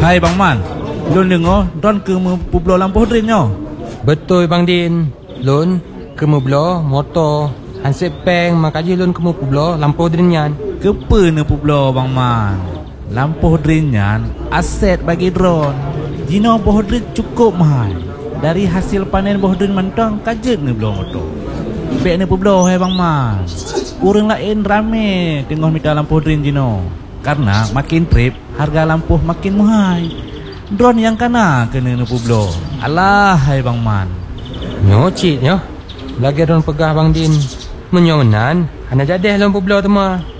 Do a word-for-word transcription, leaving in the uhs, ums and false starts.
Hai Bang Man, Lun dengar Don ke Pueblo lampu Hadrin nyo. Betul Bang Din. Lun ke Pueblo motor hansip peng makaji lun ke Pueblo lampu Hadrin nyan. Kepa ne Pueblo Bang Man. Lampu Hadrin nyan aset bagi drone. Jino Lampu Hadrin cukup mahal. Dari hasil panen Lampu Hadrin mentang kajet ne belah motor. Bek ne Pueblo hai Bang Man. Orang lain rame tengok minta lampu Hadrin jino. Karena makin trip harga lampu makin mahal. Drone yang kena kena ne Pueblo. Alah hai Bang Man. Nyocit nyo. Lagi drone pegah Bang Din. Menyonan, ana jadi lon Pueblo tu mah.